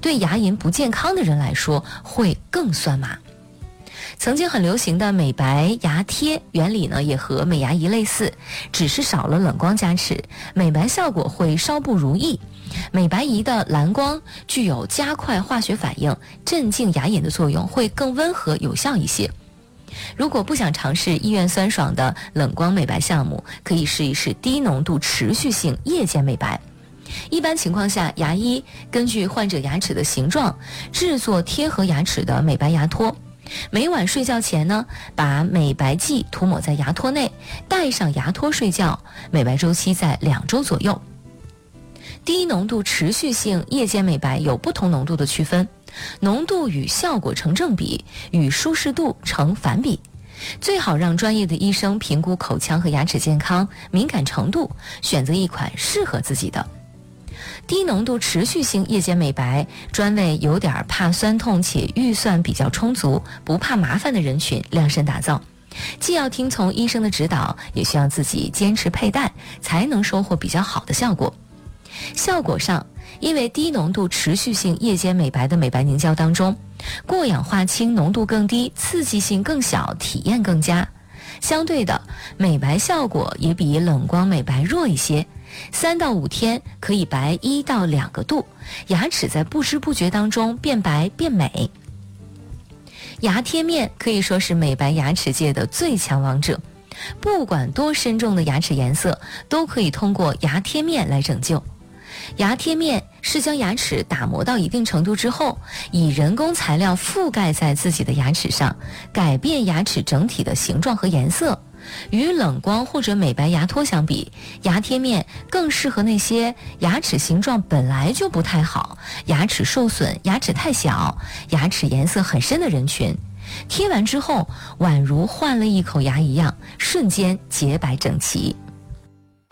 对牙龈不健康的人来说会更酸麻。曾经很流行的美白牙贴原理呢，也和美牙仪类似，只是少了冷光加持，美白效果会稍不如意。美白仪的蓝光具有加快化学反应、镇静牙龈的作用，会更温和有效一些。如果不想尝试医院酸爽的冷光美白项目，可以试一试低浓度持续性夜间美白。一般情况下，牙医根据患者牙齿的形状制作贴合牙齿的美白牙托。每晚睡觉前呢，把美白剂涂抹在牙托内，戴上牙托睡觉，美白周期在2周左右。低浓度持续性夜间美白有不同浓度的区分，浓度与效果成正比，与舒适度成反比。最好让专业的医生评估口腔和牙齿健康、敏感程度，选择一款适合自己的。低浓度持续性夜间美白专为有点怕酸痛且预算比较充足、不怕麻烦的人群量身打造，既要听从医生的指导，也需要自己坚持佩戴，才能收获比较好的效果。效果上，因为低浓度持续性夜间美白的美白凝胶当中，过氧化氢浓度更低，刺激性更小，体验更佳。相对的，美白效果也比冷光美白弱一些，3到5天可以白1到2个度，牙齿在不知不觉当中变白变美。牙贴面可以说是美白牙齿界的最强王者，不管多深重的牙齿颜色，都可以通过牙贴面来拯救。牙贴面是将牙齿打磨到一定程度之后，以人工材料覆盖在自己的牙齿上，改变牙齿整体的形状和颜色。与冷光或者美白牙托相比，牙贴面更适合那些牙齿形状本来就不太好、牙齿受损、牙齿太小、牙齿颜色很深的人群。贴完之后，宛如换了一口牙一样，瞬间洁白整齐。